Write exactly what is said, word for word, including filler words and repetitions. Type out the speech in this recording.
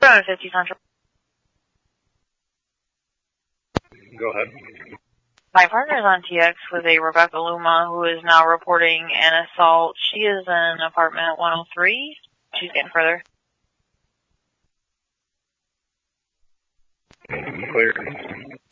seven fifty Central. Go ahead. My partner is on T X with a Rebecca Luma who is now reporting an assault. She is in apartment one oh three. She's getting further. Clear.